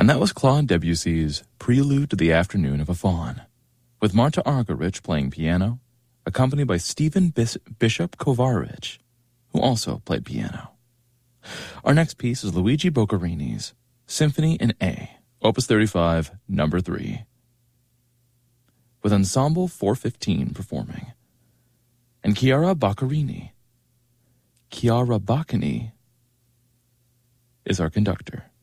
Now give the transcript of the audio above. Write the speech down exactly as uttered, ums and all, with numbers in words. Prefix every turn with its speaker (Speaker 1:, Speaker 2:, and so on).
Speaker 1: And that was Claude Debussy's Prelude to the Afternoon of a Faun, with Marta Argerich playing piano, accompanied by Stephen Bis- Bishop Kovarovich, who also played piano. Our next piece is Luigi Boccherini's Symphony in A, Opus thirty-five, number three, with Ensemble four fifteen performing, and Chiara Boccherini. Chiara Bocchini is our conductor.